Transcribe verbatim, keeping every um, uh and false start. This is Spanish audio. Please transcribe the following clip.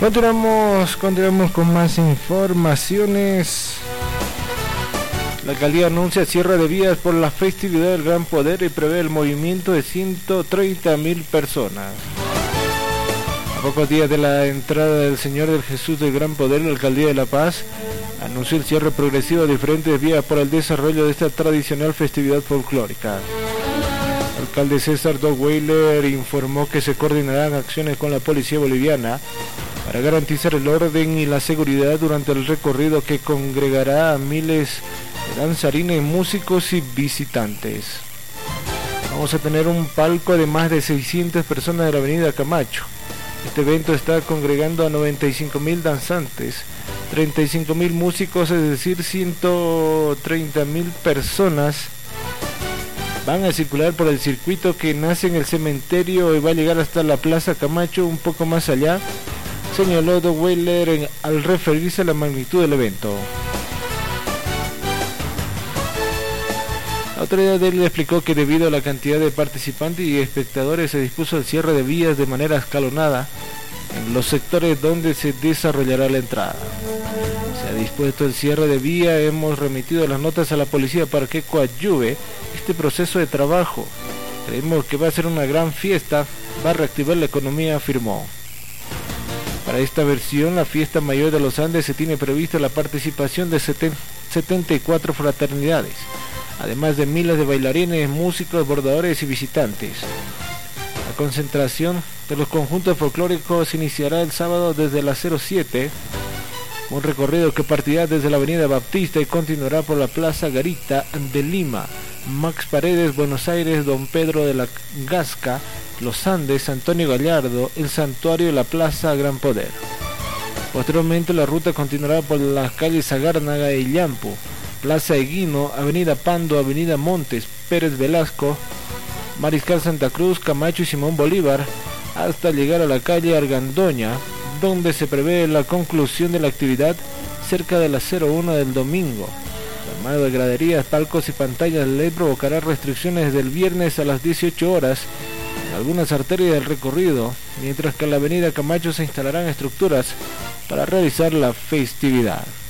Continuamos, continuamos con más informaciones. La alcaldía anuncia cierre de vías por la festividad del Gran Poder y prevé el movimiento de ciento treinta mil personas. A pocos días de la entrada del Señor del Jesús del Gran Poder, la alcaldía de La Paz anunció el cierre progresivo de diferentes vías por el desarrollo de esta tradicional festividad folclórica. El alcalde César Dogweiler informó que se coordinarán acciones con la policía boliviana para garantizar el orden y la seguridad durante el recorrido que congregará a miles de danzarines, músicos y visitantes. Vamos a tener un palco de más de seiscientas personas de la avenida Camacho. Este evento está congregando a noventa y cinco mil danzantes, treinta y cinco mil músicos, es decir, ciento treinta mil personas. Van a circular por el circuito que nace en el cementerio y va a llegar hasta la Plaza Camacho, un poco más allá, señaló Dogweiler al referirse a la magnitud del evento. La autoridad de él explicó que debido a la cantidad de participantes y espectadores se dispuso el cierre de vías de manera escalonada en los sectores donde se desarrollará la entrada. Se ha dispuesto el cierre de vía, hemos remitido las notas a la policía para que coadyuve este proceso de trabajo. Creemos que va a ser una gran fiesta, va a reactivar la economía, afirmó. Para esta versión, la fiesta mayor de los Andes, se tiene prevista la participación de setenta y cuatro fraternidades, además de miles de bailarines, músicos, bordadores y visitantes. La concentración de los conjuntos folclóricos iniciará el sábado desde las cero siete, un recorrido que partirá desde la avenida Baptista y continuará por la Plaza Garita de Lima, Max Paredes, Buenos Aires, Don Pedro de la Gasca, Los Andes, Antonio Gallardo, el Santuario y la Plaza Gran Poder. Posteriormente la ruta continuará por las calles Sagárnaga e Illampu, Plaza Eguino, Avenida Pando, Avenida Montes, Pérez Velasco, Mariscal Santa Cruz, Camacho y Simón Bolívar, hasta llegar a la calle Argandoña, donde se prevé la conclusión de la actividad cerca de las cero una del domingo. El armado de graderías, palcos y pantallas L E D provocará restricciones desde el viernes a las dieciocho horas en algunas arterias del recorrido, mientras que en la avenida Camacho se instalarán estructuras para realizar la festividad.